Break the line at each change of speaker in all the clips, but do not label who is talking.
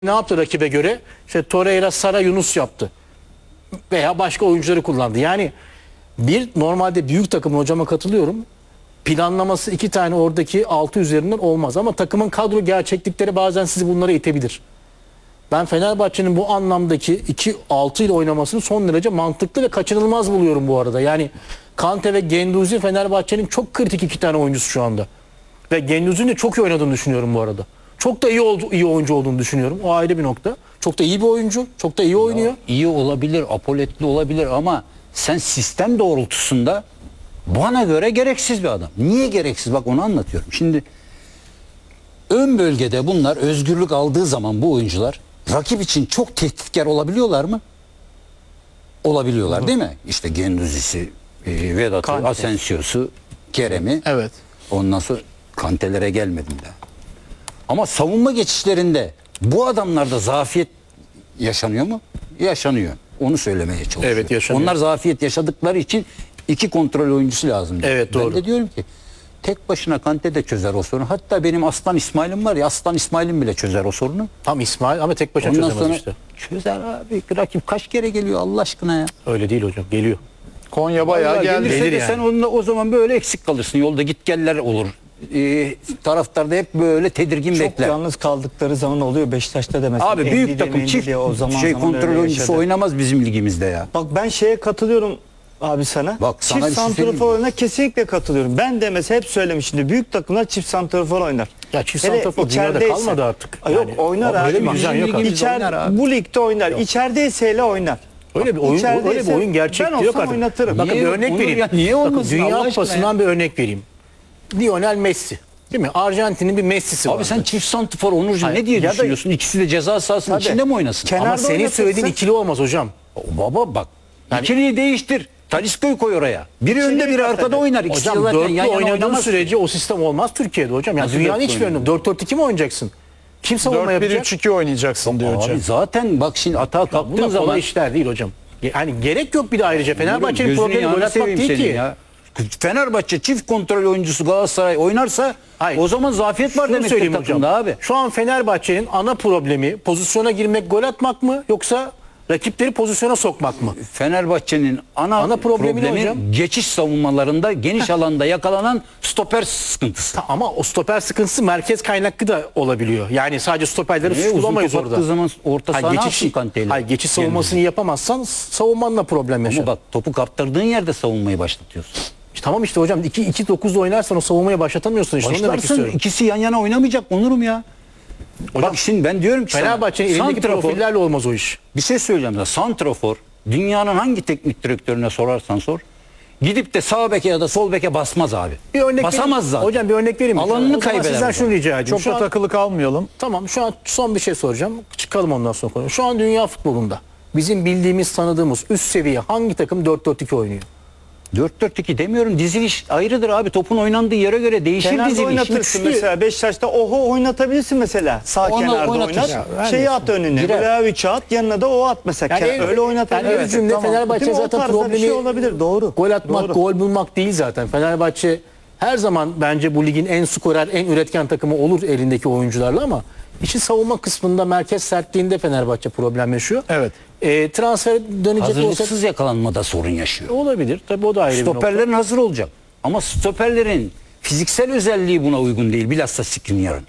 Ne yaptı rakibe göre? İşte Torreira, Sara, Yunus yaptı. Veya başka oyuncuları kullandı. Yani bir normalde büyük takımın, hocama katılıyorum, planlaması 2 tane oradaki 6 üzerinden olmaz. Ama takımın kadro gerçeklikleri bazen sizi bunlara itebilir. Ben Fenerbahçe'nin bu anlamdaki 2-6 ile oynamasını son derece mantıklı ve kaçınılmaz buluyorum bu arada. Yani Kante ve Guendouzi Fenerbahçe'nin çok kritik 2 tane oyuncusu şu anda. Ve Guendouzi'nin de çok iyi oynadığını düşünüyorum bu arada. Çok da iyi oyuncu olduğunu düşünüyorum. O ayrı bir nokta. Çok da iyi bir oyuncu. Çok da iyi oynuyor.
İyi olabilir, apoletli olabilir ama sen sistem doğrultusunda bana göre gereksiz bir adam. Niye gereksiz? Bak onu anlatıyorum. Şimdi ön bölgede bunlar özgürlük aldığı zaman bu oyuncular rakip için çok tehditkar olabiliyorlar mı? Olabiliyorlar değil mi? İşte Guendouzi'si, Vedat'ı,
Kante.
Asensio'su, Kerem'i.
Evet.
Ondan sonra Kantelere gelmedim daha. Ama savunma geçişlerinde bu adamlarda zafiyet yaşanıyor mu? Yaşanıyor. Onu söylemeye çalışıyorum.
Evet, yaşanıyor.
Onlar zafiyet yaşadıkları için 2 kontrol oyuncusu lazım.
Evet, doğru.
Ben de diyorum ki tek başına Kante de çözer o sorunu. Hatta benim Aslan İsmail'im var ya, Aslan İsmail'im bile çözer o sorunu.
Tam İsmail ama tek başına
Ondan
çözemez
sonra
işte.
çözer abi. Rakip kaç kere geliyor Allah aşkına ya.
Öyle değil hocam. Geliyor.
Konya bayağı
Vallahi
geldi.
gelirse
Gelir
de
yani.
sen onunla o zaman böyle eksik kalırsın. Yolda git geller olur. Taraftar da hep böyle tedirgin
Çok
bekler.
yalnız kaldıkları zaman oluyor. Beşiktaş'ta da mesela.
Abi büyük
Endidi,
takım çift
Mendidi o zaman
kontrol
öyle
oyuncusu
yaşadı.
oynamaz bizim ligimizde ya.
Bak ben şeye katılıyorum abi sana.
Bak, sana bir
çift
şey söyleyeyim
santrafor
mi?
oyuna kesinlikle katılıyorum. Ben de mesela hep söylemişimdir. Büyük takımlar çift santrafor oynar.
Ya çift
Hele
santrafor dünyada
içerideyse-
kalmadı artık.
Ay yok
Yani
oynar
öyle
abi.
bir düzen yok artık.
oynar abi.
Bu ligde oynar. İçerideyse hele oynar.
Öyle bir oyun,
İçerideyse
öyle bir oyun gerçekliği
ben
yok
olsam
artık.
oynatırım.
Bakın
Niye
bir
yok?
örnek
Onur
vereyim.
ya, niye
Bakın
olmasın
Dünya
Allah aşkına
Kupası'ndan bir örnek vereyim. Lionel Messi. Değil mi? Arjantin'in bir Messi'si var.
Abi sen çift santrafor Onurcuğum ne diye
ya da-
düşünüyorsun? İkisi de ceza sahasının
Tabii.
içinde mi oynasın?
Kenarda
ama senin
oynatırsın.
söylediğin ikili olmaz hocam.
Baba bak. İkiliyi değiştir. Talisca'yı koy oraya. Biri önde biri arkada
katacak.
oynar. İkisi de
Hocam
zaten
dörtlü
yan yana
oynadığın
oynamaz.
sürece o sistem olmaz Türkiye'de hocam. Yani
Nasıl
dünyanın
dörtlü
hiçbir oyunu 4-4-2 mi oynayacaksın? Kim savunma yapacak?
4-1-3-2 oynayacaksın diyor
Abi
hocam.
zaten bak şimdi atağa kalktığın
Bunlar kolay
zaman
işler değil hocam. Yani gerek yok bir de ayrıca. Fenerbahçe'nin
Gözünün
problemi
yağını
gol atmak
seveyim
değil
senin
ki.
ya. Fenerbahçe çift kontrol oyuncusu Galatasaray oynarsa
Hayır.
o zaman zafiyet var
Şunu
demektir
söyleyeyim
takımda
hocam.
abi.
Şu an Fenerbahçe'nin ana problemi pozisyona girmek, gol atmak mı yoksa rakipleri pozisyona sokmak mı?
Fenerbahçe'nin ana
problemi ne
problemi
hocam?
geçiş savunmalarında geniş alanda yakalanan stoper sıkıntısı.
Ama o stoper sıkıntısı merkez kaynaklı da olabiliyor. Yani sadece stoperleri
Niye? Uzun
suçlamayız
top
orada.
attığı zaman orta saha ne
geçiş,
yapsın Kante'yle?
hayır, geçiş savunmasını yapamazsan savunmanla problem yaşar.
Ama bak topu kaptırdığın yerde savunmayı başlatıyorsun.
Tamam işte hocam 2-9'da oynarsan o savunmayı başlatamıyorsun işte. Onu demek
Başlarsın
istiyorum.
ikisi yan yana oynamayacak Onurum ya.
Hocam,
bak şimdi ben diyorum ki
Fenerbahçe'nin elindeki
santrafor-
profillerle olmaz o iş.
bir şey söyleyeceğim sana. Santrafor dünyanın hangi teknik direktörüne sorarsan sor. Gidip de sağ beke ya da sol beke basmaz abi.
Bir örnek
Basamaz
vereyim.
zaten.
Hocam bir örnek vereyim mi?
Alanını
O zaman
kaybeder
sizden
o
şunu
zaman.
rica edeyim.
Çok
Şu
da
an-
takılı kalmayalım.
Tamam şu an son bir şey soracağım. Çıkalım ondan sonra konuşalım. Şu an dünya futbolunda bizim bildiğimiz, tanıdığımız üst seviye hangi takım 4-4-2 oynuyor?
4-4-2 demiyorum. Diziliş ayrıdır abi. Topun oynandığı yere göre değişir
Kenarda
diziliş.
oynatırsın
Üçlü.
mesela Beşiktaş'ta oho oynatabilirsin mesela. Sağ
Onu
kenarda
oynatırsın.
oynar.
Ya,
Şeyi at önüne.
Girer.
Vlahovic'i at yanına da o at mesela.
Yani
Öyle oynatabilirsin.
Yani cümle Fenerbahçe
Değil mi? O
zaten
tarzda bir
problemi
şey olabilir. Doğru.
gol atmak,
Doğru.
gol bulmak değil zaten. Fenerbahçe her zaman bence bu ligin en skorer, en üretken takımı olur elindeki oyuncularla ama işin savunma kısmında merkez sertliğinde Fenerbahçe problem yaşıyor.
Evet.
Transfer dönecek olsak
Hazırlıksız yakalanmada sorun yaşıyor.
olabilir. Tabii o da ayrı bir nokta.
Stoperlerin hazır olacak. Ama stoperlerin fiziksel özelliği buna uygun değil. Bilhassa Skriniar'ın.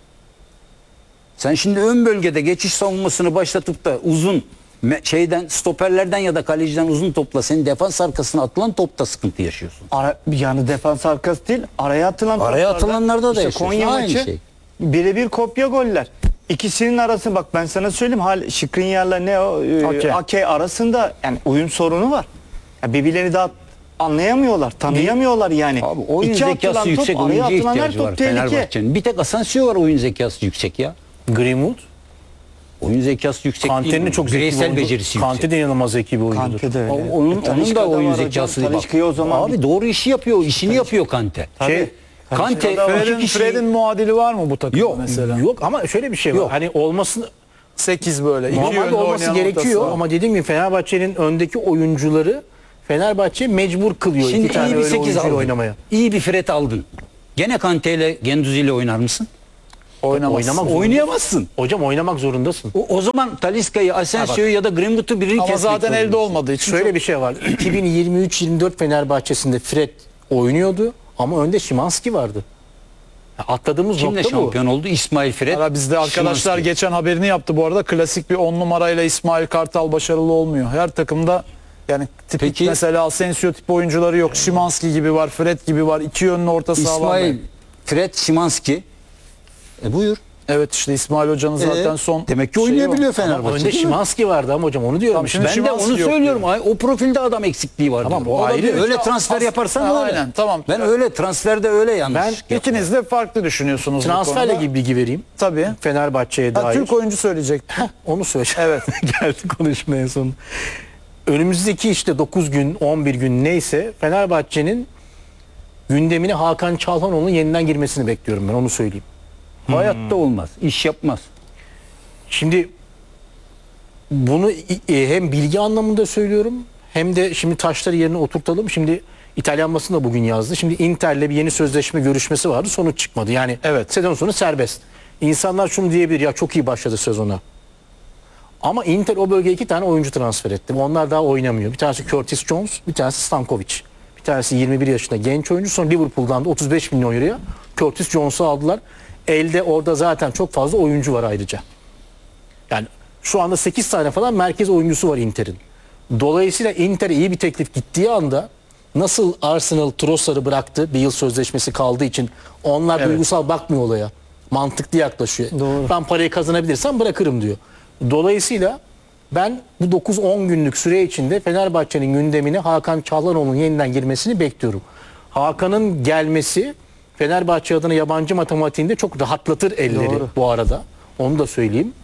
Sen şimdi ön bölgede geçiş savunmasını başlatıp da uzun stoperlerden ya da kaleciden uzun topla senin defans arkasına atılan topta sıkıntı yaşıyorsun.
Yani defans arkası değil. Araya atılan
Araya
toplarda,
atılanlarda da
işte
yaşıyorsun.
Konya
Aynı
maçı
şey.
birebir kopya goller. İkisinin arası bak ben sana söyleyeyim Skriniar'la ne o Ake arasında yani uyum sorunu var. Yani birbirlerini daha anlayamıyorlar, tanıyamıyorlar yani.
Abi oyun
İki
zekası
atılan
yüksek
top, araya
oyuncuya
atılan her
ihtiyacı var
top tehlike.
Fenerbahçe'nin. Bir tek Asensio var oyun zekası yüksek ya.
Greenwood,
Oyun zekası yüksek
Kante'nin
değil.
çok zeki bir
Bireysel
oyuncu.
becerisi
Kante
yüksek.
de inanılmaz zeki bir oyuncudur.
Kante de öyle.
Onun
Talisca
da oyun
var hocam.
zekası. Bak,
Talisca'yı o zaman
abi doğru işi yapıyor. İşini yapıyor Kante.
Tabii.
Kante
Talisca'da var.
iki kişi
Fred'in muadili var mı bu takımda
Yok,
mesela?
Yok ama şöyle bir şey var.
Yok.
Hani olmasını
8 böyle. İki
normalde
yönlü
olması
oynayan
gerekiyor
ortası.
ama dediğim gibi Fenerbahçe'nin öndeki oyuncuları Fenerbahçe mecbur kılıyor
Şimdi
iki tane
iyi bir
öyle
8
oyuncuyla
aldın.
oynamaya.
İyi bir Fred aldın. Gene Kante ile Guendouzi ile oynar mısın?
Oynamaz.
Oynayamazsın.
Hocam oynamak zorundasın.
O zaman Talisca'yı, Asensio'yu ya da Greenwood'u birini
Ama
kesmek
zaten elde
zorundasın.
olmadığı için
Şöyle bir şey var. 2023-24 Fenerbahçe'sinde Fred oynuyordu ama önde Szymański vardı. Ya atladığımız
Kimle
nokta bu.
şampiyon oldu? İsmail Fred.
Ara bizde arkadaşlar
Szymański.
geçen haberini yaptı bu arada. Klasik bir 10 numarayla İsmail Kartal başarılı olmuyor. Her takımda yani tipik
Peki-
mesela Asensio tipi oyuncuları yok. Szymański gibi var, Fred gibi var. İki yönlü orta saha var.
İsmail Fred, Szymański. Buyur.
Evet işte İsmail Hoca'nın zaten son
demek ki
şeyi
oynayabiliyor
o.
Fenerbahçe.
Önde
değil mi?
Szymański vardı ama hocam onu diyorum.
Tamam,
işte.
şimdi
Ben de
Szymański
onu
yok
söylüyorum. O profilde adam eksikliği var.
Tamam,
diyorum.
o ayrı.
Olabilir. Öyle
Çok
transfer
az-
yaparsan
Ha,
öyle.
aynen, tamam.
Ben öyle transferde öyle yanlış.
Ben
İkiniz de farklı düşünüyorsunuz bu
transferle
konuda.
gibi bilgi vereyim.
Tabii.
Fenerbahçe'ye
Ha,
dair.
Türk oyuncu söyleyecek.
Onu söyleyeceğim.
Evet.
Geldi konuşmaya son. Önümüzdeki işte 9 gün, 11 gün neyse Fenerbahçe'nin gündemine Hakan Çalhanoğlu'nun yeniden girmesini bekliyorum ben, onu söyleyeyim.
Hayatta olmaz. İş yapmaz.
Şimdi bunu hem bilgi anlamında söylüyorum hem de şimdi taşları yerine oturtalım. Şimdi İtalyan basını da bugün yazdı. Şimdi Inter'le bir yeni sözleşme görüşmesi vardı. Sonuç çıkmadı. Yani
Evet.
sezon sonu serbest. İnsanlar şunu diyebilir, ya çok iyi başladı sezona. Ama Inter o bölgeye 2 tane oyuncu transfer etti. Onlar daha oynamıyor. Bir tanesi Curtis Jones, bir tanesi Stankovic. Bir tanesi 21 yaşında genç oyuncu. Sonra Liverpool'dan da 35 milyon euroya Curtis Jones'u aldılar. Elde orada zaten çok fazla oyuncu var ayrıca. Yani şu anda 8 tane falan merkez oyuncusu var Inter'in. Dolayısıyla Inter'e iyi bir teklif gittiği anda nasıl Arsenal Trossard'ı bıraktı, bir yıl sözleşmesi kaldığı için, onlar
Evet.
duygusal bakmıyor olaya. Mantıklı yaklaşıyor. Ben parayı kazanabilirsem bırakırım diyor. Dolayısıyla ben bu 9-10 günlük süre içinde Fenerbahçe'nin gündemine Hakan Çalhanoğlu'nun yeniden girmesini bekliyorum. Hakan'ın gelmesi Fenerbahçe adına yabancı matematiğinde çok rahatlatır elleri bu arada. Onu da söyleyeyim.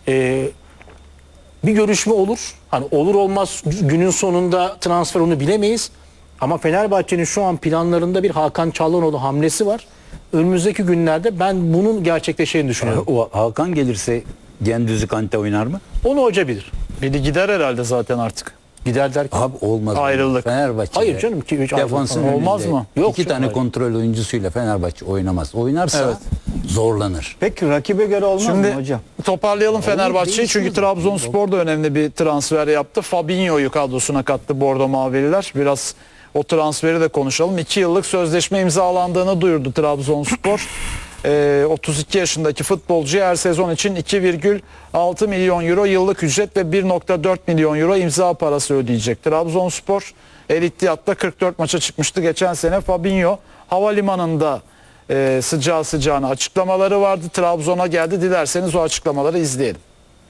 Bir görüşme olur. Hani olur olmaz günün sonunda transfer, onu bilemeyiz. Ama Fenerbahçe'nin şu an planlarında bir Hakan Çalhanoğlu hamlesi var. Önümüzdeki günlerde ben bunun gerçekleşeceğini düşünüyorum.
O Hakan gelirse Gendüzü Kante oynar mı?
Onu hoca bilir.
Biri gider herhalde zaten artık.
Gider derken.
Abi olmaz.
Ayrıldık.
Fenerbahçe.
Hayır canım, ki üç ayrılık
Defansın
falan.
Olmaz
önünde
mı?
Yok
İki
canım,
tane
hayır.
kontrol oyuncusuyla Fenerbahçe oynamaz. Oynarsa
Evet.
zorlanır.
Peki rakibe göre olmaz
Şimdi
mı hocam?
toparlayalım Fenerbahçe'yi
değişmez
çünkü
mi?
Trabzonspor da önemli bir transfer yaptı. Fabinho'yu kadrosuna kattı Bordo Mavililer. Biraz o transferi de konuşalım. 2 yıllık sözleşme imzalandığını duyurdu Trabzonspor. 32 yaşındaki futbolcuya her sezon için 2,6 milyon euro yıllık ücret ve 1,4 milyon euro imza parası ödeyecek. Trabzonspor El İttihad'da 44 maça çıkmıştı geçen sene. Fabinho havalimanında sıcağı sıcağına açıklamaları vardı. Trabzon'a geldi. Dilerseniz o açıklamaları izleyelim.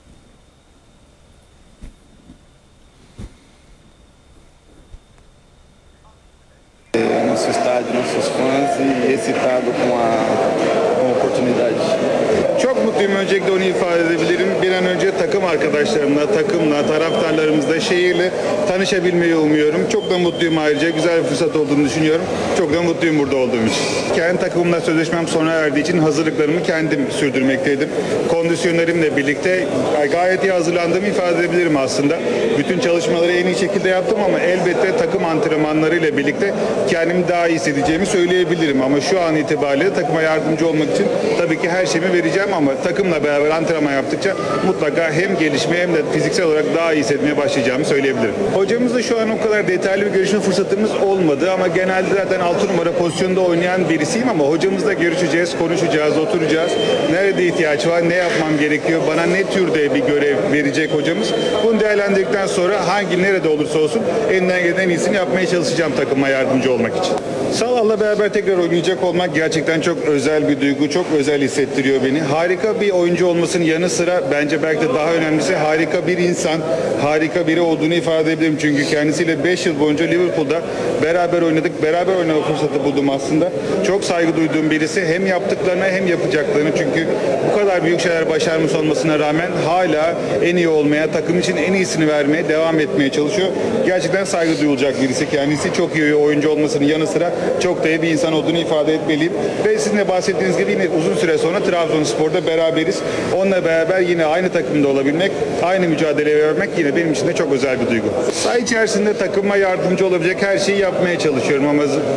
Nosso estádio, nossos fãs e excitado com a oportunidade. Çok mutluyum, öncelikle onu ifade edebilirim. Bir an önce takım arkadaşlarımla, takımla, taraftarlarımızla, şehirle tanışabilmeyi umuyorum. Çok da mutluyum ayrıca. Güzel bir fırsat olduğunu düşünüyorum. Çok da mutluyum burada olduğum için. Kendi takımımla sözleşmem sona erdiği için hazırlıklarımı kendim sürdürmekteydim. Kondisyonerimle birlikte gayet iyi hazırlandığımı ifade edebilirim aslında. Bütün çalışmaları en iyi şekilde yaptım ama elbette takım antrenmanlarıyla birlikte kendimi daha iyi hissedeceğimi söyleyebilirim. Ama şu an itibariyle takıma yardımcı olmak için tabii ki her şeyimi vereceğim ama takımla beraber antrenman yaptıkça mutlaka hem gelişmeye hem de fiziksel olarak daha iyi hissetmeye başlayacağımı söyleyebilirim. Hocamızla şu an o kadar detaylı bir görüşme fırsatımız olmadı ama genelde zaten 6 numara pozisyonda oynayan birisiyim ama hocamızla görüşeceğiz, konuşacağız, oturacağız. Nerede ihtiyaç var, ne yapmam gerekiyor, bana ne türde bir görev verecek hocamız. Bunu değerlendirdikten sonra hangi nerede olursa olsun elinden gelen en iyisini yapmaya çalışacağım takıma yardımcı olmak için. Salah'la beraber tekrar oynayacak olmak gerçekten çok özel bir duygu, çok özel hissettiriyor beni. Harika bir oyuncu olmasının yanı sıra bence belki de daha önemlisi harika bir insan, harika biri olduğunu ifade edebilirim. Çünkü kendisiyle 5 yıl boyunca Liverpool'da beraber oynadık, beraber oynama fırsatı buldum aslında. Çok saygı duyduğum birisi, hem yaptıklarına hem yapacaklarını, çünkü bu kadar büyük şeyler başarmış olmasına rağmen hala en iyi olmaya, takım için en iyisini vermeye devam etmeye çalışıyor. Gerçekten saygı duyulacak birisi. Kendisi çok iyi oyuncu olmasının yanı sıra çok da iyi bir insan olduğunu ifade etmeliyim. Ve sizin de bahsettiğiniz gibi yine uzun süre sonra Trabzonspor'da beraberiz. Onunla beraber yine aynı takımda olabilmek, aynı mücadeleyi vermek yine benim için de çok özel bir duygu. Saha içerisinde takıma yardımcı olabilecek her şeyi yapmaya çalışıyorum ama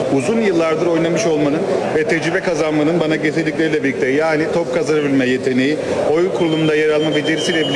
uzun yıllardır oynamış olmanın ve tecrübe kazanmanın bana getirdikleriyle birlikte, yani top kazanabilme yeteneği, oyun kurulumunda yer alma becerisiyle birlikte